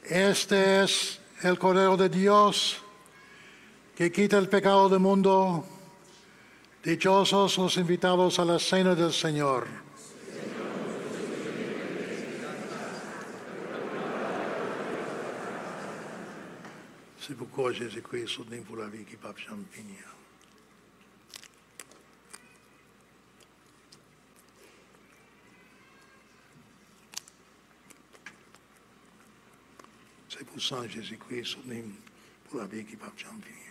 Este es el Cordero de Dios que quita el pecado del mundo. Dichosos los invitados a la cena del Señor. C'est pourquoi Jésus-Christ soutenez pour la vie qui va jamais finir. C'est pour ça Jésus-Christ soutenez pour la vie qui va jamais finir.